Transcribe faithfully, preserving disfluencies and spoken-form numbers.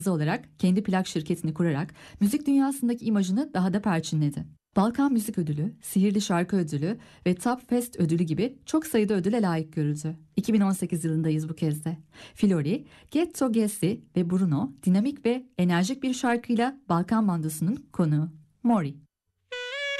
olarak kendi plak şirketini kurarak müzik dünyasındaki imajını daha da perçinledi. Balkan Müzik Ödülü, Sihirli Şarkı Ödülü ve Top Fest Ödülü gibi çok sayıda ödüle layık görüldü. iki bin on sekiz yılındayız bu kez de. Flori, Getto Gessi ve Bruno dinamik ve enerjik bir şarkıyla Balkan bandosunun konuğu. Mori.